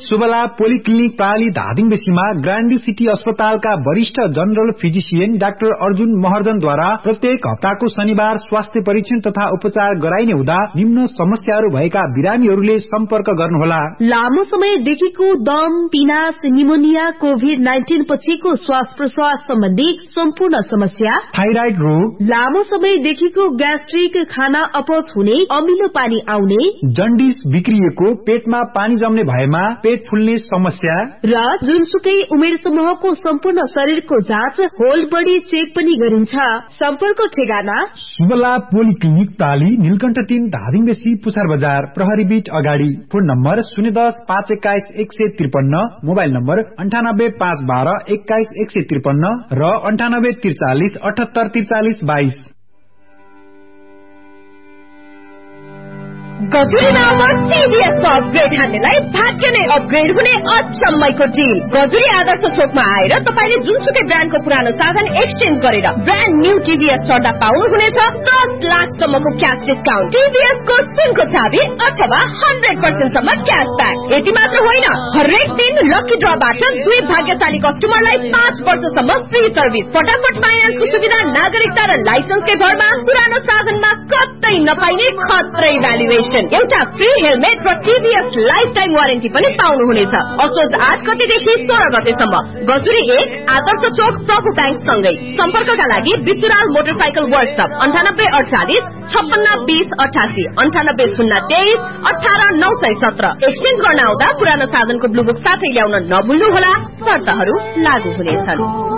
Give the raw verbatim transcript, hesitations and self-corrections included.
Subala polyclinic प्राली Dhading बेसीमा ग्रान्डी city अस्पतालका वरिष्ठ जनरल फिजिशियन डाक्टर अर्जुन महर्जनद्वारा प्रत्येक हप्ताको शनिबार स्वास्थ्य परीक्षण तथा उपचार गराइने हुँदा निम्न समस्याहरू भएका बिरामीहरूले सम्पर्क गर्नुहोला। लामो समयदेखिको दम, पिनास, निमोनिया, कोभिड नाइन्टीन पछिको श्वास प्रश्वास सम्बन्धी सम्पूर्ण समस्या, थाइराइड रोग, लामो समयदेखिको ग्यास्ट्रिक, खाना अपच हुने, अमिलो पानी आउने, जन्डिस बिग्रिएको, पेटमा पानी जम्ने भएमा पेट फुल्ने समस्या र जुनसुकै उमेर समूहको सम्पूर्ण शरीरको जाँच, होल बडी चेक पनि गरिन्छ। सम्पर्क ठेगाना सुबला पोलिक्लिनिक प्राली, नीलकण्ठ तीन, धादिङ बेसी, पुछार बजार, प्रहरी बीट अगाडि। फोन नम्बर शून्य दस पाँच एक्काइस एक सय त्रिपन्न, मोबाइल नम्बर अन्ठानब्बे पाँच बाह्र एक्काइस एक सय त्रिपन्न र अन्ठानब्बे त्रिचालिस अठहत्तर त्रिचालिस बाइस। गजुरीमा अब टिभीएसको अपग्रेड हान्नेलाई भाग्य नै अपग्रेड हुने अचम्मैको डिल। गजुरी आदर्श चोकमा आएर तपाईले जुनसुकै ब्रान्डको पुरानो साधन एक्सचेन्ज गरेर ब्रान्ड न्यू टिभीएस चढ्दा पाउनुहुनेछ दस लाखसम्मको क्यास डिस्काउन्ट, टिभीएसको स्पिनको चाबी अथवा हन्ड्रेड पर्सेन्ट सम्म क्यासब्याक। यति मात्र होइन, हरेक दिन लकी ड्रबाट दुई भाग्यशाली कस्टमरलाई पाँच वर्षसम्म फ्री सर्भिस, फटाफट फाइनान्सको सुविधा, नागरिकता र लाइसेन्सकै भरमा पुरानो साधनमा कतै नपाइने खत्रै भ्यालुएसन, एउटा फ्री हेलमेट र टिभीएस लाइफ टाइम वारेन्टी पनि पाउनुहुनेछ। असोज आठ गतेदेखि सोह्र गतेसम्म गजुरी एक, आदर्श चोक, प्रभु ब्याङ्क सँगै। सम्पर्कका लागि विसुराल मोटरसाइकल वर्कशप अन्ठानब्बे अडचालिस छप्पन्न बीस अठासी, अन्ठानब्बे शून्य तेइस अठार नौ सय सत्र। एक्सचेन्ज गर्न आउँदा पुरानो साधनको ब्लुबुक साथै ल्याउन नभुल्नुहोला, शर्तहरू लागू हुनेछन्।